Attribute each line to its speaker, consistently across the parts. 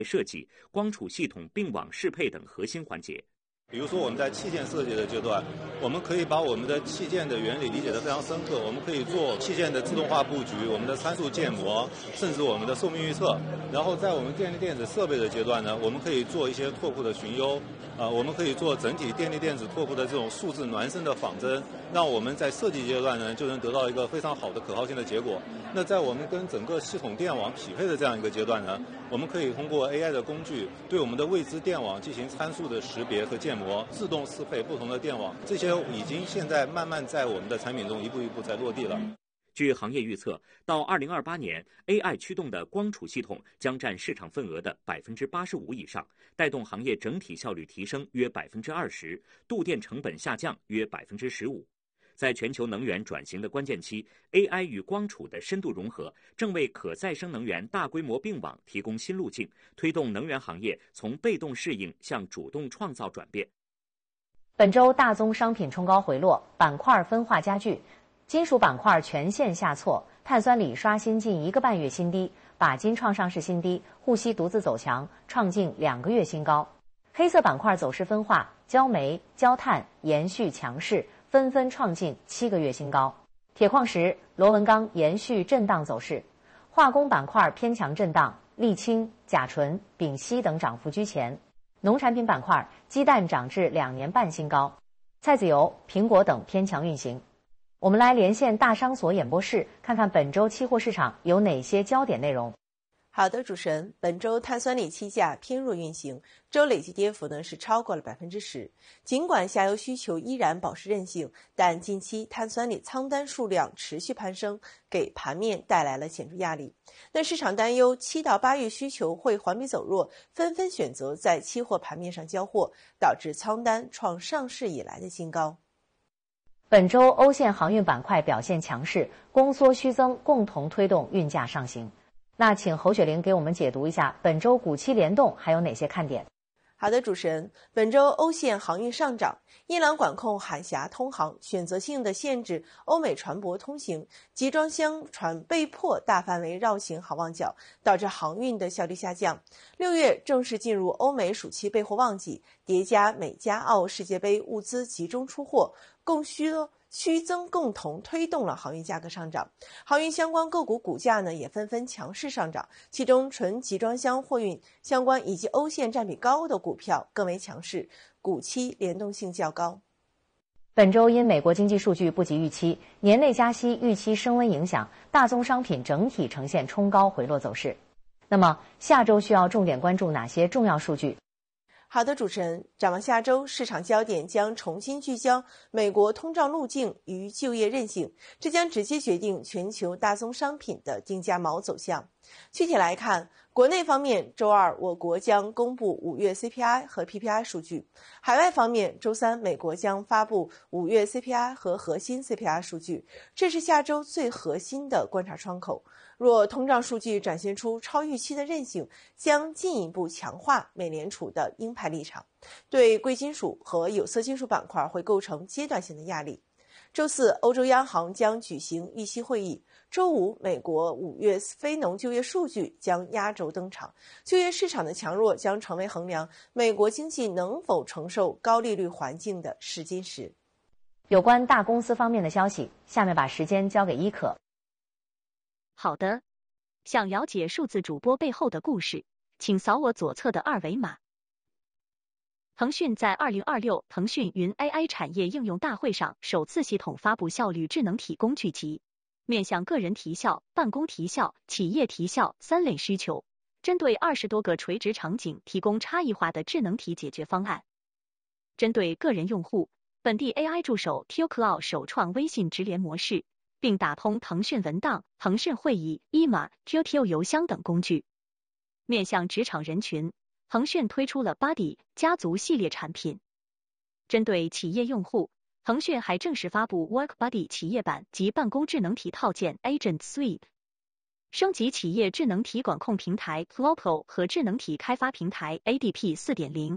Speaker 1: 设计、光储系统并网适配等核心环节。
Speaker 2: 比如说我们在器件设计的阶段，我们可以把我们的器件的原理理解得非常深刻，我们可以做器件的自动化布局，我们的参数建模，甚至我们的寿命预测。然后在我们电力电子设备的阶段呢，我们可以做一些拓扑的寻优，我们可以做整体电力电子拓扑的这种数字孪生的仿真，让我们在设计阶段呢就能得到一个非常好的可靠性的结果。那在我们跟整个系统电网匹配的这样一个阶段呢，我们可以通过 AI 的工具对我们的未知电网进行参数的识别和建模，自动适配不同的电网，这些已经现在慢慢在我们的产品中一步一步在落地了。
Speaker 1: 据行业预测，到2028年 ，AI 驱动的光储系统将占市场份额的85%以上，带动行业整体效率提升约20%，度电成本下降约15%。在全球能源转型的关键期 ，AI 与光储的深度融合，正为可再生能源大规模并网提供新路径，推动能源行业从被动适应向主动创造转变。
Speaker 3: 本周大宗商品冲高回落，板块分化加剧，金属板块全线下挫，碳酸锂刷新近1个半月新低，钯金创上市新低，沪锡独自走强，创近2个月新高。黑色板块走势分化，焦煤、焦炭延续强势，纷纷创近7个月新高。铁矿石、螺纹钢延续震荡走势，化工板块偏强震荡，沥青、甲醇、丙烯等涨幅居前。农产品板块，鸡蛋涨至2年半新高，菜籽油、苹果等偏强运行。我们来连线大商所演播室，看看本周期货市场有哪些焦点内容。
Speaker 4: 好的，主持人，本周碳酸锂期价偏弱运行，周累计跌幅呢是超过了10%。尽管下游需求依然保持韧性，但近期碳酸锂仓单数量持续攀升，给盘面带来了显著压力。那市场担忧7到8月需求会环比走弱，纷纷选择在期货盘面上交货，导致仓单创上市以来的新高。
Speaker 3: 本周欧线航运板块表现强势，供缩需增共同推动运价上行。那请侯雪玲给我们解读一下本周股期联动还有哪些看点。
Speaker 4: 好的，主持人，本周欧线航运上涨，伊朗管控海峡通航，选择性的限制欧美船舶通行，集装箱船被迫大范围绕行好望角，导致航运的效率下降。6月正式进入欧美暑期备货旺季，叠加美加澳世界杯物资集中出货，供需增共同推动了航运价格上涨，航运相关个股股价呢也纷纷强势上涨，其中纯集装箱货运相关以及欧线占比高的股票更为强势，股期联动性较高。
Speaker 3: 本周因美国经济数据不及预期，年内加息预期升温影响，大宗商品整体呈现冲高回落走势。那么下周需要重点关注哪些重要数据？
Speaker 4: 好的，主持人，展望下周，市场焦点将重新聚焦美国通胀路径与就业韧性，这将直接决定全球大宗商品的定价锚走向。具体来看，国内方面，周二我国将公布5月 CPI 和 PPI 数据；海外方面，周三美国将发布5月 CPI 和核心 CPI 数据，这是下周最核心的观察窗口。若通胀数据展现出超预期的韧性，将进一步强化美联储的鹰派立场，对贵金属和有色金属板块会构成阶段性的压力。周四，欧洲央行将举行议息会议。周五，美国5月非农就业数据将压轴登场。就业市场的强弱将成为衡量美国经济能否承受高利率环境的试金石。
Speaker 3: 有关大公司方面的消息，下面把时间交给伊可。
Speaker 5: 好的，想了解数字主播背后的故事，请扫我左侧的2维码。腾讯在2026腾讯云 AI 产业应用大会上首次系统发布效率智能体工具集，面向个人提效、办公提效、企业提效3类需求，针对20多个垂直场景提供差异化的智能体解决方案。针对个人用户，本地 AI 助手 TioCloud 首创微信直联模式，并打通腾讯文档、腾讯会议、email、QQ 邮箱等工具。面向职场人群，腾讯推出了 Buddy 家族系列产品。针对企业用户，腾讯还正式发布 WorkBuddy 企业版及办公智能体套件 Agent Suite， 升级企业智能体管控平台 Clopo 和智能体开发平台 ADP 4.0。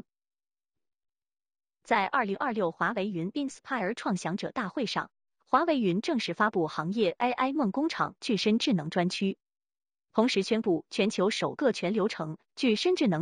Speaker 5: 在2026华为云 Inspire 创想者大会上，华为云正式发布行业 AI 梦工厂具身智能专区。 同时宣布全球首个全流程具深智能